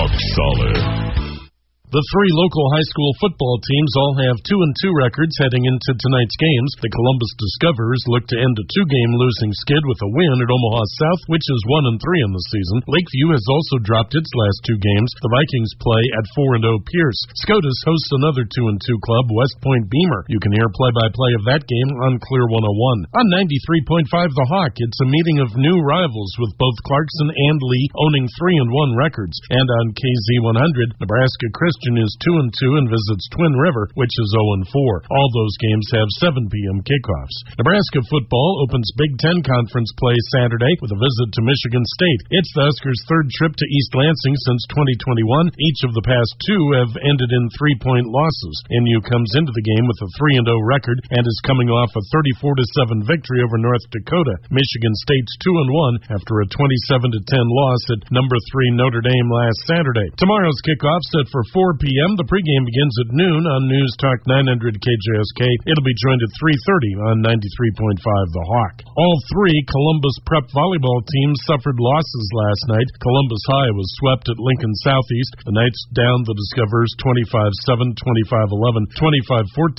rock solid. The three local high school football teams all have 2-2 records heading into tonight's games. The Columbus Discoverers look to end a 2-game losing skid with a win at Omaha South, which is 1-3 in the season. Lakeview has also dropped its last 2 games. The Vikings play at 4-0 Pierce. Scotus hosts another 2-2 club, West Point Beamer. You can hear play-by-play of that game on Clear 101. On 93.5 The Hawk, it's a meeting of new rivals with both Clarkson and Lee owning 3-1 records. And on KZ100, Nebraska Christian is 2-2 and visits Twin River, which is 0-4. All those games have 7 p.m. kickoffs. Nebraska football opens Big Ten Conference play Saturday with a visit to Michigan State. It's the Huskers' third trip to East Lansing since 2021. Each of the past 2 have ended in 3-point losses. NU comes into the game with a 3-0 record and is coming off a 34-7 victory over North Dakota. Michigan State's 2-1 after a 27-10 loss at number 3 Notre Dame last Saturday. Tomorrow's kickoff set for 4 p.m. The pregame begins at noon on News Talk 900 KJSK. It'll be joined at 3:30 on 93.5 The Hawk. All 3 Columbus Prep volleyball teams suffered losses last night. Columbus High was swept at Lincoln Southeast. The Knights downed the Discoverers 25-7, 25-11, 25-14.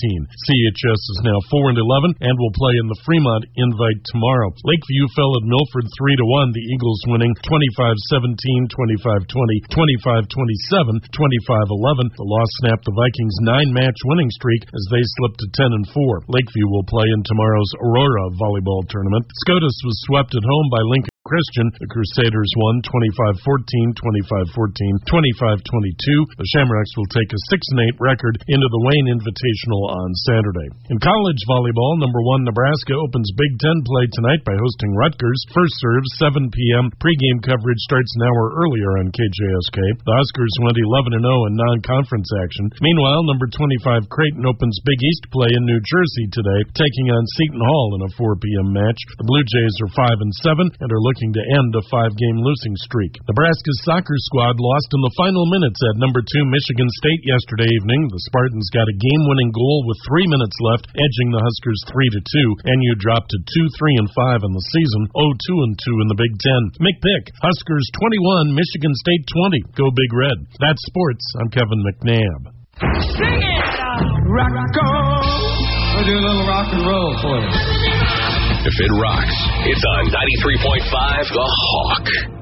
CHS is now 4-11 and will play in the Fremont Invite tomorrow. Lakeview fell at Milford 3-1. The Eagles winning 25-17, 25-20, 25-27, 25-11. The loss snapped the Vikings' 9-match winning streak as they slipped to 10-4. Lakeview will play in tomorrow's Aurora volleyball tournament. Scotus was swept at home by Lincoln Christian. The Crusaders won 25-14, 25-14, 25-22. The Shamrocks will take a 6-8 record into the Wayne Invitational on Saturday. In college volleyball, number 1 Nebraska opens Big Ten play tonight by hosting Rutgers. First serve, 7 p.m. Pre-game coverage starts an hour earlier on KJSK. The Huskers went 11-0 in non-conference action. Meanwhile, number 25 Creighton opens Big East play in New Jersey today, taking on Seton Hall in a 4 p.m. match. The Blue Jays are 5-7 and are looking to end a 5-game losing streak. Nebraska's soccer squad lost in the final minutes at number 2 Michigan State yesterday evening. The Spartans got a game-winning goal with 3 minutes left, edging the Huskers 3-2. NU dropped to 2-3-5 in the season, 0-2-2 in the Big Ten. McPick, Huskers 21, Michigan State 20. Go Big Red. That's sports. I'm Kevin McNabb. Sing it! Rock on! We'll do a little rock and roll for you. If it rocks, it's on 93.5 The Hawk.